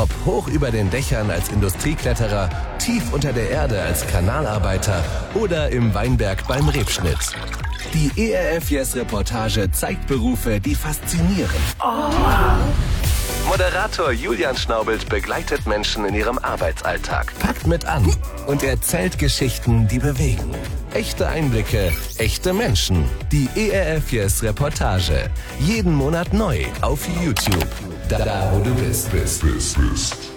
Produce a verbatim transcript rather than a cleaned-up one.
Ob hoch über den Dächern als Industriekletterer, tief unter der Erde als Kanalarbeiter oder im Weinberg beim Rebschnitt. Die E R F Yes Reportage zeigt Berufe, die faszinieren. Moderator Julian Schnaubelt begleitet Menschen in ihrem Arbeitsalltag, packt mit an und erzählt Geschichten, die bewegen. Echte Einblicke, echte Menschen. Die E R F Yes Reportage. Jeden Monat neu auf YouTube. Da, da wo du bist, bist, bist, bist.